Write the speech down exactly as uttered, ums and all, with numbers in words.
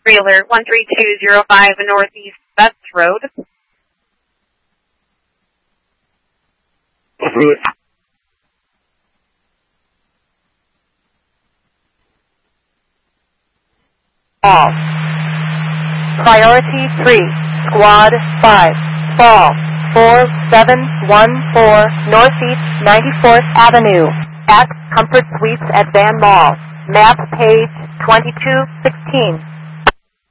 trailer one three two zero five Northeast Betts Road. Fall. Priority three, Squad five, Fall, four seven one four Northeast ninety-fourth Avenue, at Comfort Suites at Van Mall, map page twenty-two sixteen.